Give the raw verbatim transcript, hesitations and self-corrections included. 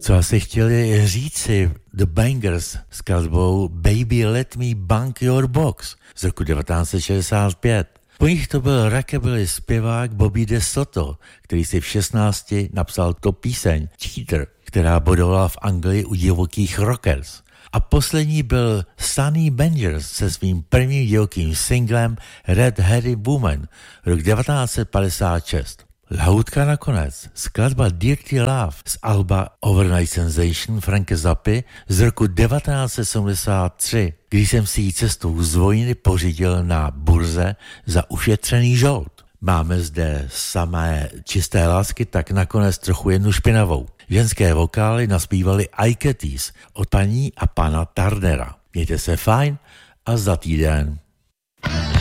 co asi chtěli říci The Bangers s skladbou Baby Let Me Bang Your Box z roku devatenáct set šedesát pět. Po nich to byl rockabilly zpěvák Bobby DeSoto, který si v šestnácti napsal to píseň Cheater, která bodovala v Anglii u divokých rockers. A poslední byl Sonny Bangers se svým prvním divokým singlem Red Headed Woman, rok devatenáct set padesát šest. Lahůdka nakonec, skladba Dirty Love z alba Overnight Sensation Franka Zappy z roku devatenáct set sedmdesát tři, když jsem si ji cestou z vojny pořídil na burze za ušetřený žolt. Máme zde samé čisté lásky, tak nakonec trochu jednu špinavou. Ženské vokály naspívali Iketis od paní a pana Turnera. Mějte se fajn a za týden.